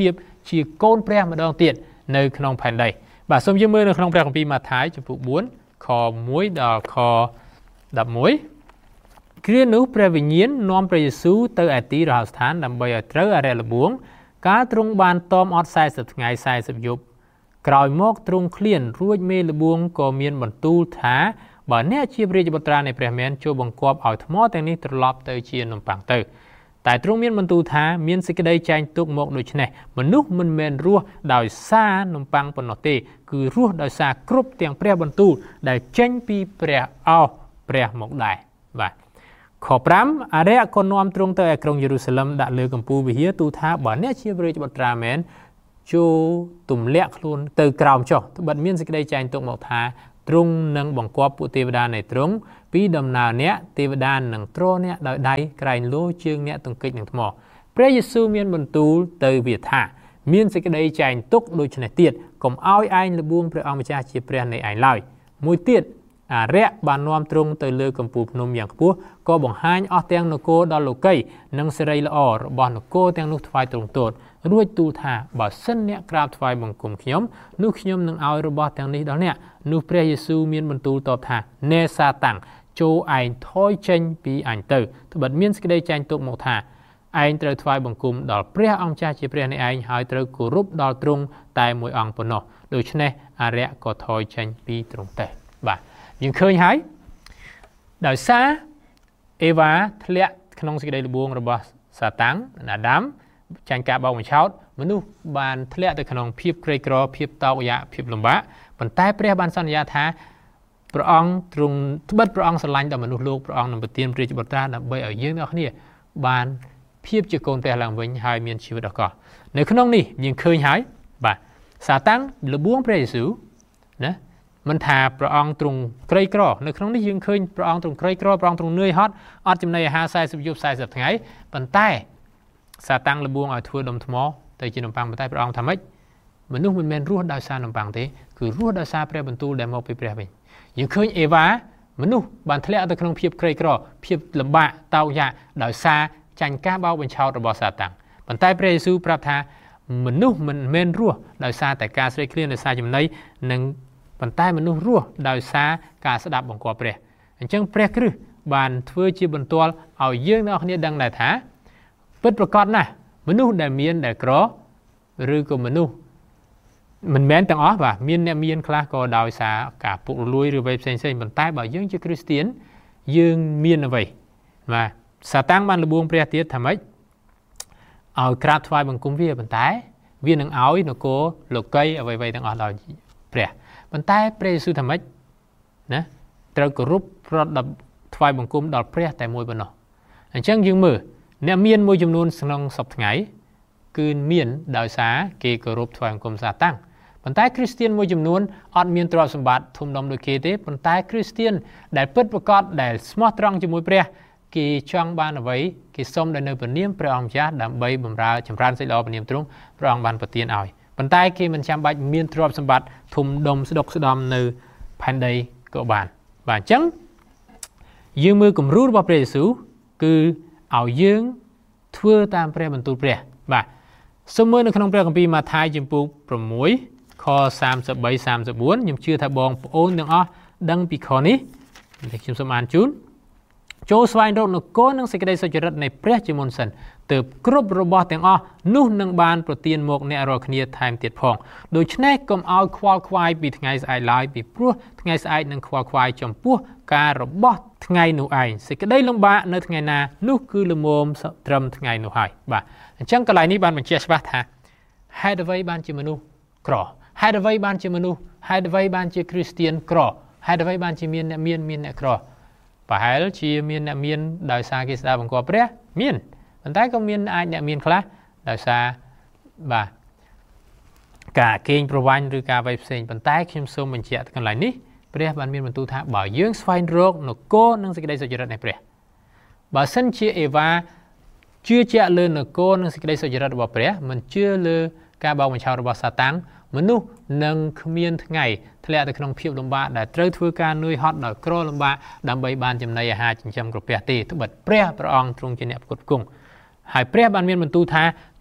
ជាកូនព្រះម្ដងទៀតនៅក្នុងផែនដីបាទសូមយើងមើលនៅក្នុងព្រះគម្ពីរម៉ាថាយចំពុកបួនខមួយដល់ខដប់មួយគ្រានោះព្រះវិញ្ញាណនាំព្រះយេស៊ូវទៅឯទីរហស្ថានដើម្បីឲ្យត្រូវអរិយល្បួងកាលទ្រង់បានតមអត់สี่สิบថ្ងៃสี่สิบយប់ក្រោយមកទ្រង់ឃ្លានរួចមេល្បួងក៏មានបន្ទូលថាបើអ្នកជាព្រះរាជបុត្រានៃព្រះមែនចូលបង្គាប់ឲ្យថ្មទាំងនេះត្រឡប់ទៅជានំប៉័ងទៅតែទ្រង់មានបន្ទូលថាមានសេចក្តីចែងទុកមកដូច្នេះមនុស្សមិនមែនរស់ដោយសារនំប៉័ងប៉ុណ្ណោះទេគឺរស់ដោយសារគ្រប់ទាំងព្រះបន្ទូលដែលចេញពីព្រះអោសព្រះមកដែរបាទខប្រាំអរិយក៏នាំទ្រង់ទៅឯក្រុងយេរូសាឡឹមដាក់លើកំពូលវិហារទូលថាបើអ្នកជាព្រះរាជបុត្រាមែនចូលទម្លាក់ខ្លួនទៅក្រោមចុះត្បិតមានសេចក្តីចែងទុកមកថាទ្រង់នឹងបង្គាប់ពួកទេវតានៃទ្រង់ពីដំណើរអ្នកទេវតានឹងទ្រអ្នកដោយដៃក្រែងលោជើងអ្នកទង្គិចនឹងថ្មព្រះយេស៊ូវមានបន្ទូលទៅវាថាមានសេចក្តីចែងទុកដូច្នេះទៀតកុំឲ្យឯងល្បួងព្រះអង្គម្ចាស់ជាព្រះនៃឯងឡើយមួយទៀតអរិយបាននាំទ្រង់ទៅលើកំពូលភ្នំយ៉ាងខ្ពស់ក៏បង្ហាញអស់ទាំងនគរដល់លោកីនិងសេរីល្អរបស់នគរទាំងនោះថ្វាយទ្រង់ទតរួចទូលថាបើសិនអ្នកក្រាបថ្វាយបង្គំខ្ញុំនោះខ្ញុំនឹងឲ្យរបស់ទាំងនេះដល់អ្នកនោះព្រះយេស៊ូវមានបន្ទូលតបថាណែសាតាំងចូលឯងថយចេញពីអញទៅត្បិតមានសេចក្តីចែងទុកមកថាឯងត្រូវថ្វាយបង្គំដល់ព្រះអង្គម្ចាស់ជាព្រះនៃឯងហើយត្រូវគោរពដល់ទ្រង់តែមួយអង្គប៉ុណ្ណោះដូច្នេះអរិយក៏ថយចេញពីទ្រង់ទៅបាទយើងឃើញហើយដោយសារអេវ៉ាធ្លាក់ក្នុងសេចក្តីល្បួងរបស់សាតាំងអាដាមចាញ់ការបោកបញ្ឆោតមនុស្សបានធ្លាក់ទៅក្នុងភាពក្រីក្រភាពតោកយ៉ាភាពលំបាកប៉ុន្តែព្រះបានសន្យាថាព្រះអង្គទ្រង់ត្បិតព្រះអង្គស្រឡាញ់ដល់មនុស្សលោកព្រះអង្គនឹងប្រទានព្រះរាជបុត្រាដើម្បីឲ្យយើងទាំងគ្នាបានភាពជាកូនព្រះឡើងវិញហើយមានជីវិតអកលនៅក្នុងនេះយើងឃើញហើយបាទសាតាំងល្បួងព្រះយេស៊ូវណាមិនថាព្រះអង្គទ្រង់ក្រីក្រនៅក្នុងនេះយើងឃើញព្រះអង្គទ្រង់ក្រីក្រព្រះអង្គទ្រង់នឿយហត់អត់ចំណីអាហារสี่สิบយប់สี่สิบថ្ងៃប៉ុន្តែសាតាំងល្បួងឲ្យធ្វើដុំថ្មទៅជានំប៉័ងប៉ុន្តែព្រះអង្គថាម៉េចមនុស្សមិនមែនរស់ដោយសារនំប៉័ងទេគឺរស់ដោយសារព្រះបន្ទូលដែលមកពីព្រះវិញយើងឃើញអេវ៉ាមនុស្សបានធ្លាក់ទៅក្នុងភាពក្រីក្រភាពលំបាកតោកយ៉ាដោយសារចាញ់ការបោកបញ្ឆោតរបស់សាតាំងប៉ុន្តែព្រះយេស៊ូវប្រាប់ថាមនុស្សមិនមែនរស់ដោយសារតែការស្រេកឃ្លានដោយសារចំណីនិងប៉ុន្តែមនុស្សរស់ដោយសារការស្ដាប់បង្គាប់ព្រះអញ្ចឹងព្រះគ្រិស្តបានធ្វើជាបន្ទាល់ឲ្យយើងទាំងអស់គ្នាដឹងដែរថាពិតប្រាកដណាស់មនុស្សដែលមានដែលក្រឬក៏មនុស្សមិនមែនទាំងអស់បាទមានអ្នកមានខ្លះក៏ដោយសារការពុករលួយឬអ្វីផ្សេងផ្សេងប៉ុន្តែបើយើងជាគ្រីស្ទានយើងមានអ្វីបាទសាតាំងបានល្បួងព្រះទៀតថាម៉េចឲ្យក្រាបថ្វាយបង្គំវាប៉ុន្តែវានឹងឲ្យនគរលោកីអ្វីៗទាំងអស់ដល់ព្រះប៉ុន្តែព្រះយេស៊ូវថាម៉េចណាត្រូវគោរពប្រដប់ថ្វាយបង្គំដល់ព្រះតែមួយប៉ុណ្ណោះអញ្ចឹងយើងមើលអ្នកមានមួយចំនួនក្នុងសប្តាហ៍ថ្ងៃគឺមានដោយសារគេគោរពថ្វាយបង្គំសាតាំងប៉ុន្តែគ្រីស្ទានមួយចំនួនអត់មានទ្រព្យសម្បត្តិធំដុំដូចគេទេប៉ុន្តែគ្រីស្ទានដែលពិតប្រាកដដែលស្មោះត្រង់ជាមួយព្រះគេចង់បានអ្វីគេសុំដែលនៅព្រះនាមព្រះអង្គម្ចាស់ដើម្បីបម្រើចម្រើនសេចក្តីល្អព្រះនាមទ្រង់ព្រះអង្គបានប្រទានឲ្យប៉ុន្តែគេមិនចាំបាច់មានទ្រព្យសម្បត្តិធំដុំស្ដុកស្ដំនៅផែនដីក៏បានបាទអញ្ចឹងយើងមើលគំរូរបស់ព្រះយេស៊ូវគឺឲ្យយើងធ្វើតាមព្រះបន្ទូលព្រះបាទសូមមើលនៅក្នុងព្រះគម្ពីរម៉ាថាយចំពុកsáuខសាមសិបបី សាមសិបបួនខ្ញុំជឿថាបងប្អូនទាំងអស់ដឹងពីខនេះខ្ញុំសូមអានជូនចូលស្វែងរកនគរនិងសេចក្តីសុចរិតនៃព្រះជាមុនសិនទើបគ្រប់របស់ទាំងអស់នោះនឹងបានប្រទានមកអ្នករាល់គ្នាថែមទៀតផងដូច្នេះកុំឲ្យខ្វល់ខ្វាយពីថ្ងៃស្អែកឡើយពីព្រោះថ្ងៃស្អែកនឹងខ្វល់ខ្វាយចំពោះការរបស់ថ្ងៃនោះឯងសេចក្តីលំបាកនៅថ្ងៃណានោះគឺល្មមត្រឹមថ្ងៃនោះហើយបាទអញ្ចឹងកន្លែងនេះបានបញ្ជាក់ច្បាស់ថាហេតុអ្វីបានជាមនុស្សក្រហេតុអ្វីបានជាមនុស្សហេតុអ្វីបានជាគ្រីស្ទានក្រហេតុអ្វីបានជាមានអ្នកមានមានអ្នកក្រប្រហែលជាមានអ្នកមានដោយសារគេស្ដាប់បង្គាប់ព្រះមានប៉ុន្តែក៏មានអាចអ្នកមានខ្លះដោយសារបាទការកេងប្រវ័ញ្ចឬការអ្វីផ្សេងប៉ុន្តែខ្ញុំសូមបញ្ជាក់កន្លែងនេះព្រះបានមានបន្ទូលថាបើយើងស្វែងរកនគរនិងសេចក្តីសុចរិតនៃព្រះបើសិនជាអេវ៉ាជឿជាក់លើនគរនិងសេចក្តីសុចរិតរបស់ព្រះមិនជឿលើការបោកបញ្ឆោតរបស់សាតាំងមនុស្សនឹងគ្មានថ្ងៃធ្លាក់ទៅក្នុងភាពលំបាកដែលត្រូវធ្វើការនឿយហត់ដោយក្រលំបាកដើម្បីបានចំណីអាហារចិញ្ចឹមក្រពះទេត្បិតព្រះព្រះអង្គទ្រង់ជាអ្នកផ្គត់ផ្គង់ហើយព្រះបានមានបន្ទូលថា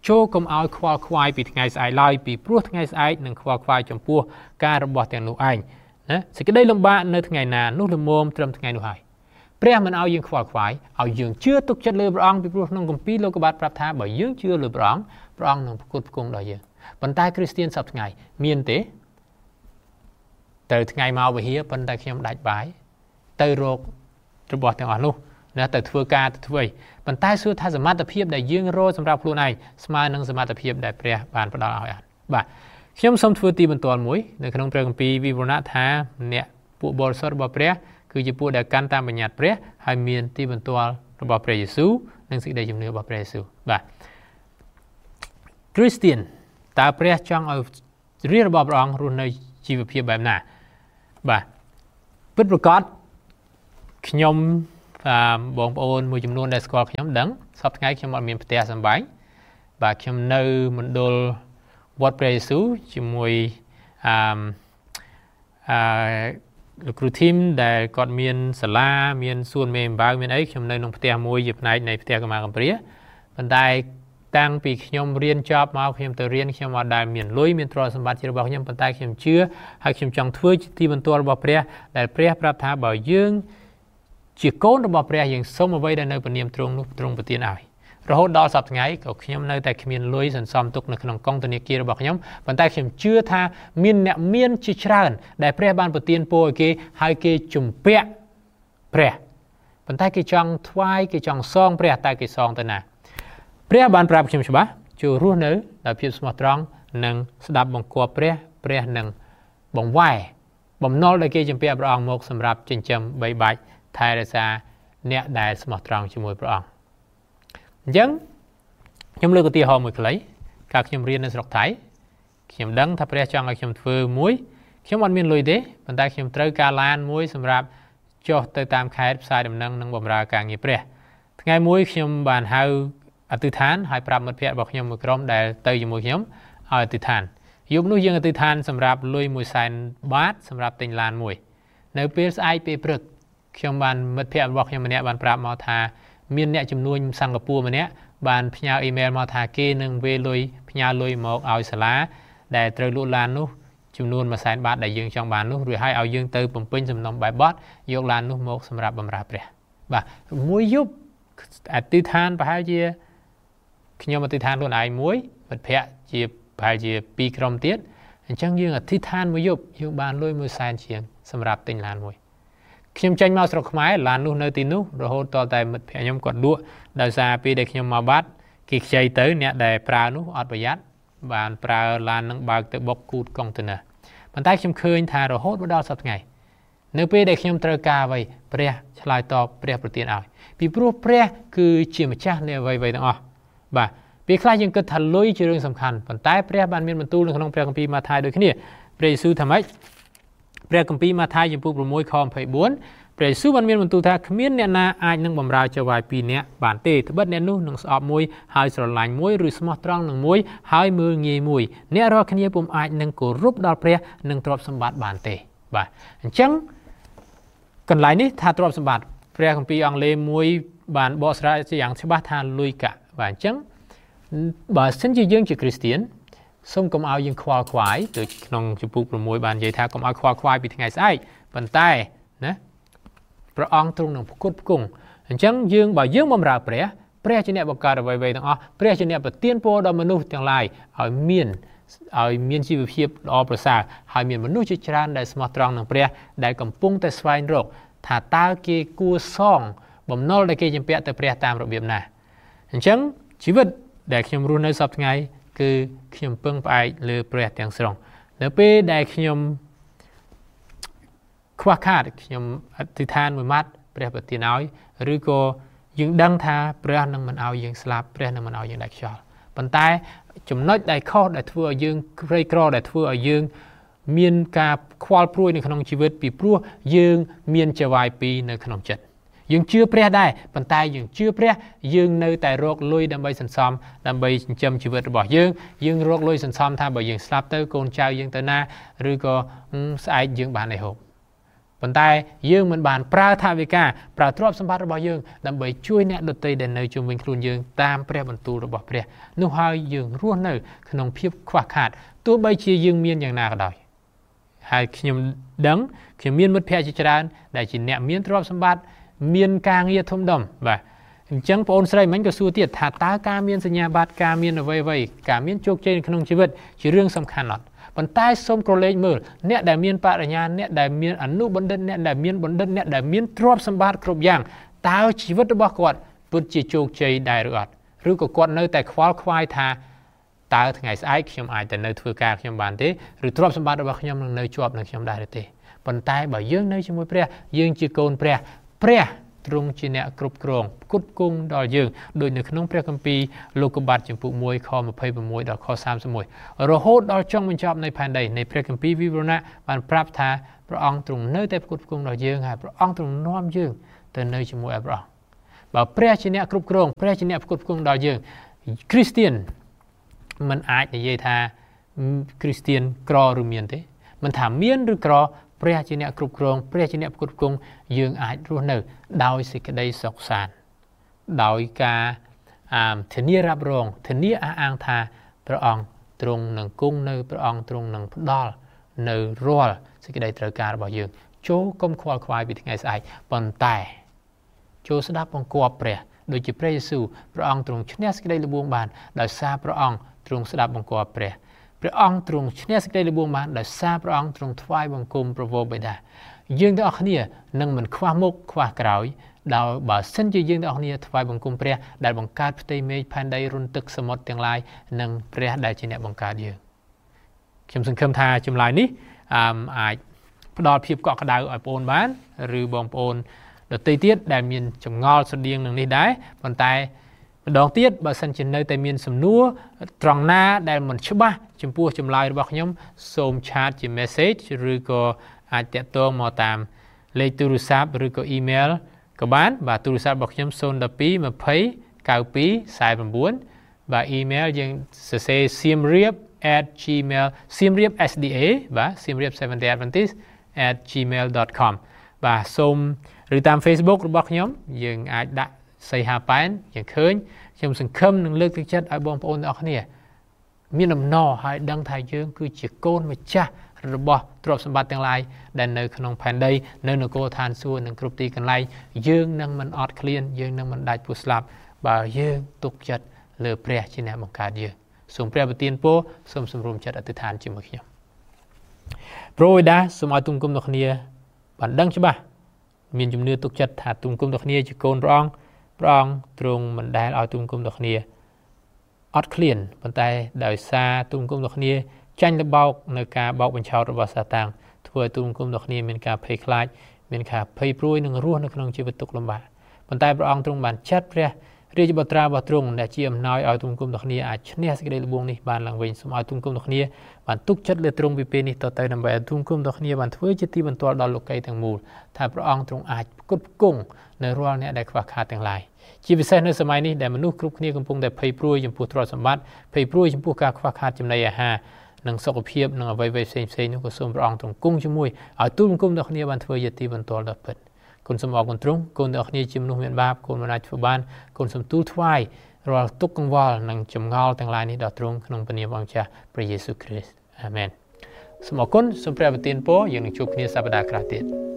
ចូលកុំឲ្យខ្វល់ខ្វាយពីថ្ងៃស្អែកឡើយពីព្រោះថ្ងៃស្អែកនឹងខ្វល់ខ្វាយចំពោះការរបស់ទាំងនោះឯងណាសេចក្តីលំបាកនៅថ្ងៃណានោះល្មមត្រឹមថ្ងៃនោះហើយព្រះមិនឲ្យយើងខ្វល់ខ្វាយឲ្យយើងជឿទុកចិត្តលើព្រះអង្គពីព្រោះក្នុងគម្ពីរលោកុបាទប្រាប់ថាបើយើងជឿលើព្រះអង្គព្រះអង្គនឹងប្រគល់ផ្គង់ដល់យើងប៉ុន្តែគ្រីស្ទានសប្តាហ៍ថ្ងៃមានទេទៅថ្ងៃមកវិហារប៉ុន្តែខ្ញុំដាច់បាយទៅរករបស់ទាំងអស់នោះណាទៅធ្វើការទៅធ្វើប៉ុន្តែសួរថាសមត្ថភាពដែលយើងរកសម្រាប់ខ្លួនឯងស្មើនឹងសមត្ថភាពដែលព្រះបានផ្ដល់ឲ្យអត់បាទខ្ញុំសូមធ្វើទីបន្ទាល់មួយនៅក្នុងព្រះគម្ពីរវិវរណៈថាអ្នកពួកបរិសុទ្ធរបស់ព្រះគឺជាពួកដែលកាន់តាមបញ្ញត្តិព្រះហើយមានទីបន្ទាល់របស់ព្រះយេស៊ូវនិងសេចក្តីជំនឿរបស់ព្រះយេស៊ូវបាទគ្រីស្ទានតើព្រះចង់ឲ្យរាជរបស់ព្រះអង្គរស់នៅជីវភាពបែបណាបាទពិតប្រាកដខ្ញុំបងប្អូនមួយចំនួនដែលស្គាល់ខ្ញុំដឹងសប្តាហ៍ថ្ងៃខ្ញុំអត់មានផ្ទះសម្បែងបាទខ្ញុំនៅមណ្ឌលវត្តព្រះយេស៊ូវជាមួយអឺអឺលោកគ្រូធីមដែលគាត់មានសាលាមានសួនមេអំបៅមានអីខ្ញុំនៅក្នុងផ្ទះមួយជាផ្នែកនៃផ្ទះកម្មាកំព្រាប៉ុន្តែតាំងពីខ្ញុំរៀនចប់មកខ្ញុំទៅរៀនខ្ញុំអត់ដែលមានលុយមានទ្រព្យសម្បត្តិជារបស់ខ្ញុំប៉ុន្តែខ្ញុំជឿហើយខ្ញុំចង់ធ្វើជាទីបន្ទាល់របស់ព្រះដែលព្រះប្រាប់ថាបើយើងជាកូនរបស់ព្រះយើងសូមអ្វីដែលនៅព្រះនាមទ្រង់នោះទ្រង់ប្រទានឲ្យរហូតដល់សប្តាហ៍ថ្ងៃក៏ខ្ញុំនៅតែគ្មានលុយសន្សំទុកនៅក្នុងកុងធនាគាររបស់ខ្ញុំប៉ុន្តែខ្ញុំជឿថាមានអ្នកមានជាច្រើនដែលព្រះបានប្រទានពរឲ្យគេហើយគេជំពាក់ព្រះប៉ុន្តែគេចង់ថ្វាយគេចង់សងព្រះតែគេសងទៅណាព្រះបានប្រាប់ខ្ញុំច្បាស់ចូលរស់នៅដោយភាពស្មោះត្រង់និងស្ដាប់បង្គាប់ព្រះព្រះនឹងបង្វែរបំណុលដែលគេជំពាក់ព្រះអង្គមកសម្រាប់ចិញ្ចឹមបីបាច់ថែរក្សាអ្នកដែលស្មោះត្រង់ជាមួយព្រះអង្គអញ្ចឹងខ្ញុំលើកឧទាហរណ៍មួយខ្លីកាលខ្ញុំរៀននៅស្រុកថៃខ្ញុំដឹងថាព្រះចង់ឲ្យខ្ញុំធ្វើមួយខ្ញុំអត់មានលុយទេប៉ុន្តែខ្ញុំត្រូវការឡានមួយសម្រាប់ចុះទៅតាមខេត្តផ្សាយដំណឹងនិងបម្រើការងារព្រះថ្ងៃមួយខ្ញុំបានហៅអធិដ្ឋានហើយប្រាប់មិត្តភ័ក្តិរបស់ខ្ញុំមួយក្រុមដែលទៅជាមួយខ្ញុំឲ្យអធិដ្ឋានយប់នោះយើងអធិដ្ឋានសម្រាប់លុយមួយសែនបាតសម្រាប់ទិញឡានមួយនៅពេលស្អែកពេលព្រឹកខ្ញុំបានមិត្តភ័ក្តិរបស់ខ្ញុំម្នាក់បានប្រាប់មកថាមានអ្នកចំនួនសិង្ហបុរីម្នាក់បានផ្ញើអ៊ីមែលមកថាគេនឹងវេលុយផ្ញើលុយមកឲ្យសាលាដែលត្រូវលក់ឡាននោះចំនួនមួយសែនបាតដែលយើងចង់បាននោះរួចហើយឲ្យយើងទៅបំពេញសំណុំបែបបទយកឡាននោះមកសម្រាប់បម្រើព្រះបាទមួយយប់អធិដ្ឋានប្រហែលជាខ្ញុំអធិដ្ឋានខ្លួនឯងមួយមិត្តភ័ក្តិជាប្រហែលជាពីរក្រុមទៀតអញ្ចឹងយើងអធិដ្ឋានមួយយប់យើងបានលុយមួយសែនជាងសម្រាប់ទិញឡានមួយខ្ញុំចេញមកស្រុកខ្មែរឡាននោះនៅទីនោះរហូតតតែមិត្តភ័ក្តិខ្ញុំគាត់លក់ដោយសារពេលដែលខ្ញុំមកបាត់គេខ្ចីទៅអ្នកដែលប្រើនោះអត់ប្រយ័ត្នបានប្រើឡាននឹងបើកទៅបុកគូតកុងតឺន័រប៉ុន្តែខ្ញុំឃើញថារហូតដល់សប្តាហ៍ថ្ងៃនៅពេលដែលខ្ញុំត្រូវការអ្វីព្រះឆ្លើយតបព្រះប្រទានឲ្យពីព្រោះព្រះគឺជាម្ចាស់នៃអ្វីៗទាំងអស់បាទពេលខ្លះយើងគិតថាលុយជារឿងសំខាន់ប៉ុន្តែព្រះបានមានបន្ទូលនៅក្នុងព្រះគម្ពីរម៉ាថាយដូចគ្នាព្រះយេស៊ូវថាម៉េចព្រះគម្ពីរម៉ាថាយចំពោះ6ខ24ព្រះយេស៊ូវបានមានបន្ទូលថាគ្មានអ្នកណាអាចនឹងបម្រើចៅហ្វាយពីរនាក់បានទេត្បិតអ្នកនោះនឹងស្អប់មួយហើយស្រឡាញ់មួយឬស្មោះត្រង់នឹងមួយហើយមើលងាយមួយអ្នករាល់គ្នាពុំអាចនឹងគោរពដល់ព្រះនិងទ្រព្យសម្បត្តិបានទេបាទអញ្ចឹងកន្លែងនេះថាទ្រព្យសម្បត្តិព្រះគម្ពីរអង់គ្លេសមួយបានបកស្រាយយ៉ាងច្បាស់ថាលុយកាក់បាទអញ្ចឹងបើសិនជាយើងជាគ្រីស្ទានសូមកុំឲ្យយើងខ្វល់ខ្វាយដូចក្នុងជំពូក6បាននិយាយថាកុំឲ្យខ្វល់ខ្វាយពីថ្ងៃស្អែកប៉ុន្តែណាព្រះអង្គទ្រង់នឹងផ្គត់ផ្គង់អញ្ចឹងយើងបើយើងបម្រើព្រះព្រះជាអ្នកបង្កើតអ្វីៗទាំងអស់ព្រះជាអ្នកប្រទានពរដល់មនុស្សទាំងឡាយឲ្យមានឲ្យមានជីវភាពល្អប្រសើរហើយមានមនុស្សជាច្រើនដែលស្មោះត្រង់នឹងព្រះដែលកំពុងតែស្វែងរកថាតើគេគួរសងបំណុលដែលគេជំពាក់ទៅព្រះតាមរបៀបណាអញ្ចឹងជីវិតដែលខ្ញុំរស់នៅសប្តាហ៍ថ្ងៃគឺខ្ញុំពឹងផ្អែកលើព្រះទាំងស្រុងនៅពេលដែលខ្ញុំខ្វះខាតខ្ញុំអធិដ្ឋានមួយម៉ាត់ព្រះប្រទានឲ្យឬក៏យើងដឹងថាព្រះនឹងមិនឲ្យយើងស្លាប់ព្រះនឹងមិនឲ្យយើងដាច់ខ្យល់ប៉ុន្តែចំណុចដែលខុសដែលធ្វើឲ្យយើងក្រីក្រដែលធ្វើឲ្យយើងមានការខ្វល់ព្រួយនៅក្នុងជីវិតពីព្រោះយើងមានចៅហ្វាយពីរនៅក្នុងចិត្តយើងជឿព្រះដែរប៉ុន្តែយើងជឿព្រះយើងនៅតែរកលុយដើម្បីសន្សំដើម្បីចិញ្ចឹមជីវិតរបស់យើងយើងរកលុយសន្សំថាបើយើងស្លាប់ទៅកូនចៅយើងទៅណាឬក៏ស្អែកយើងបានឲ្យហូបប៉ុន្តែយើងមិនបានប្រើថវិកាប្រើទ្រព្យសម្បត្តិរបស់យើងដើម្បីជួយអ្នកដទៃដែលនៅជុំវិញខ្លួនយើងតាមព្រះបន្ទូលរបស់ព្រះនោះហើយយើងរស់នៅក្នុងភាពខ្វះខាតទោះបីជាយើងមានយ៉ាងណាក៏ដោយហើយខ្ញុំដឹងខ្ញុំមានមិត្តភ័ក្តិជាច្រើនដែលជាអ្នកមានទ្រព្យសម្បត្តិមានការងារធំដុំបាទអញ្ចឹងបងអូនស្រីមិញក៏សួរទៀតថាតើការមានសញ្ញាបត្រការមានអ្វីៗការមានជោគជ័យក្នុងជីវិតជារឿងសំខាន់អត់ប៉ុន្តែសូមក្រឡេកមើលអ្នកដែលមានបរិញ្ញាអ្នកដែលមានអនុបណ្ឌិតអ្នកដែលមានបណ្ឌិតអ្នកដែលមានទ្រព្យសម្បត្តិគ្រប់យ៉ាងតើជីវិតរបស់គាត់ពិតជាជោគជ័យដែរឬអត់ឬក៏គាត់នៅតែខ្វល់ខ្វាយថាតើថ្ងៃស្អែកខ្ញុំអាចទៅនៅធ្វើការខ្ញុំបានទេឬទ្រព្យសម្បត្តិរបស់ខ្ញុំនឹងនៅជាប់នឹងខ្ញុំដែរទេប៉ុន្តែបើយើងនៅជាមួយព្រះយើងជាកូនព្រះព្រះទ្រង់ជាអ្នកគ្រប់គ្រងផ្គត់ផ្គង់ដល់យើងដោយនៅក្នុងព្រះគម្ពីរលោកុបាតចំពុកមួយខម្ភៃប្រាំមួយដល់ខសាមសិបមួយរហូតដល់ចុងបញ្ចប់នៃផែនដីនៃព្រះគម្ពីរវិវរណៈបានប្រាប់ថាព្រះអង្គទ្រង់នៅតែផ្គត់ផ្គង់ដល់យើងហើយព្រះអង្គទ្រង់នាំយើងទៅនៅជាមួយព្រះអង្គបើព្រះជាអ្នកគ្រប់គ្រងព្រះជាអ្នកផ្គត់ផ្គង់ដល់យើងគ្រីស្ទៀនមិនអាចនិយាយថាគ្រីស្ទៀនក្រឬមានទេមិនថាមានឬក្រព្រះជាអ្នកគ្រប់គ្រងព្រះជាអ្នកផ្គត់ផ្គង់យើងអាចរស់នៅដោយសេចក្តីសុខសាន្តដោយការធានារ៉ាប់រងធានាអះអាងថាព្រះអង្គទ្រង់នឹងគង់នៅព្រះអង្គទ្រង់នឹងផ្ដល់នៅរាល់សេចក្តីត្រូវការរបស់យើងចូលកុំខ្វល់ខ្វាយពីថ្ងៃស្អែកប៉ុន្តែចូលស្ដាប់បង្គាប់ព្រះដូចជាព្រះយេស៊ូវព្រះអង្គទ្រង់ឈ្នះសេចក្តីល្បួងបានដោយសារព្រះអង្គទ្រង់ស្ដាប់បង្គាប់ព្រះព្រះអង្គទ្រង់ឈ្នះសេចក្តីល្បួងបានដោយសារព្រះអង្គទ្រង់ថ្វាយបង្គំប្រពោបិតាយើងទាំងអស់គ្នានឹងមិនខ្វះមុខខ្វះក្រោយដោយបើសិនជាយើងទាំងអស់គ្នាថ្វាយបង្គំព្រះដែលបង្កើតផ្ទៃមេឃផែនដីរុនទឹកសមុទ្រទាំងឡាយនិងព្រះដែលជាអ្នកបង្កើតយើងខ្ញុំសង្ឃឹមថាចម្លើយនេះអាចផ្ដល់ភាពកក់ក្ដៅឲ្យបងប្អូនបានឬបងប្អូនដទៃទៀតដែលមានចម្ងល់ស្រដៀងនឹងនេះដែរប៉ុន្តែម្ដងទៀតបើសិនជានៅតែមានសំណួរត្រង់ណាដែលមិនច្បាស់ចំពោះចម្លើយរបស់ខ្ញុំសូមឆាតជា message ឬក៏អាចតាក់ទងមកតាមលេខទូរស័ព្ទឬក៏ email ក៏បានបាទទូរស័ព្ទរបស់ខ្ញុំศูนย์ หนึ่ง สอง ยี่สิบ เก้า สอง สี่ បាទ email យើងសរសេរ siemriap at gmail siemriap sda បាទ siemriap seventh day adventist at gmail dot com បាទសូមឬតាម Facebook របស់ខ្ញុំយើងអាចដាក់សីហាប៉ែនយើងឃើញខ្ញុំសង្ឃឹមនឹងលើកទឹកចិត្តឲ្យបងប្អូនទាំងអស់គ្នាមានដំណរហើយដឹងថាយើងគឺជាកូនម្ចាស់របស់ទ្រព្យសម្បត្តិទាំងឡាយដែលនៅក្នុងផែនដីនៅនគរឋានសួគ៌និងគ្រប់ទីកន្លែងយើងនឹងមិនអត់ឃ្លានយើងនឹងមិនដាច់ពោះស្លាប់បើយើងទុកចិត្តលើព្រះជាអ្នកបង្កើតយើងសូមព្រះប្រទានពរសូមសម្រុំចិត្តអធិដ្ឋានជាមួយខ្ញុំព្រះបិតាសូមឲ្យទុំគុំដល់គ្នាបានដឹងច្បាស់មានជំនឿទុកចិត្តថាទុំគុំដល់គ្នាជាកូនព្រះអង្គព្រះអង្គទ្រង់មិនដែលឲ្យទុំគុំដល់គ្នាអត់ឃ្លានប៉ុន្តែដោយសារទុំគុំដល់គ្នាចាញ់លបោកនៅការបោកបញ្ឆោតរបស់សាតាំងធ្វើឲ្យទុំគុំដល់គ្នាមានការភ័យខ្លាចមានការភ័យព្រួយនិងរស់នៅក្នុងជីវិតទុក្ខលំបាកប៉ុន្តែព្រះអង្គទ្រង់បានចាត់ព្រះរាជបុត្រារបស់ទ្រង់ដែលជាអំណោយឲ្យទុំគុំដល់គ្នាអាចឈ្នះសេចក្តីល្បួងនេះបានឡើងវិញសូមឲ្យទុំគុំដល់គ្នាបានទុកចិត្តលើទ្រង់ពីពេលនេះតទៅដើម្បីឲ្យទុំគុំដល់គ្នាបានធ្វើជាទីបន្ទាល់ដល់លោកីទាំងមូលថាព្រះអង្គទ្រង់អាចផ្គត់ផ្គង់នៅរាល់អ្នកដែលខ្វះខាតទាំងឡាយជាពិសេសនៅសម័យនេះដែលមនុស្សគ្រប់គ្នាកំពុងតែភ័យព្រួយចំពោះទ្រព្យសម្បត្តិភ័យព្រួយចំពោះការខ្វះខាតចំណីអាហារនិងសុខភាពនិងអ្វីៗផ្សេងផ្សេងនោះក៏សូមព្រះអង្គទ្រង់គង់ជាមួយឲ្យទូលបង្គំដល់គ្នាបានធ្វើជាទីបន្ទាល់ដល់ពិតគុណសូមអរគុណទ្រង់គុណដល់គ្នាជាមនុស្សមានបាបគុណមិនអាចធ្វើបានគុណសូមទូលថ្វាយរាល់ទុក្ខកង្វល់និងចម្ងល់ទាំងឡាយនេះដល់ទ្រង់ក្នុងព្រះនាមអង្គម្ចាស់ព្រះយេស៊ូវគ្រីស្ទអាមែនសូមអរគុណសូមព្រះប្រទានពរយើងនឹងជួបគ្នាសប្តាហ៍ក្រោយទៀត